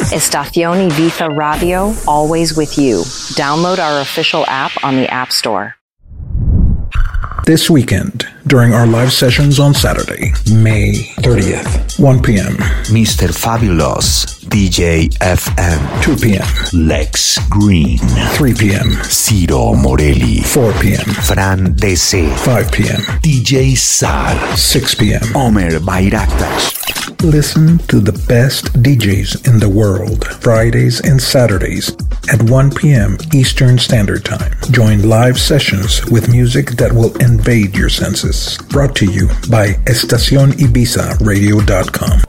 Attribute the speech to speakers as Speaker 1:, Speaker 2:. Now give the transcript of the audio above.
Speaker 1: Estación Ibiza Radio, always with you. Download our official app on the App Store.
Speaker 2: This weekend, during our live sessions on Saturday, May 30th, 1 p.m.
Speaker 3: Mr. Fabulous, DJ FM.
Speaker 2: 2 p.m.
Speaker 3: Lex Green.
Speaker 2: 3 p.m.
Speaker 3: Ciro Morelli.
Speaker 2: 4 p.m.
Speaker 3: Fran DC.
Speaker 2: 5 p.m.
Speaker 3: DJ Sal.
Speaker 2: 6 p.m.
Speaker 3: Omer Bayraktas.
Speaker 2: Listen to the best DJs in the world, Fridays and Saturdays at 1 p.m. Eastern Standard Time. Join live sessions with music that will invade your senses. Brought to you by EstaciónIbizaRadio.com.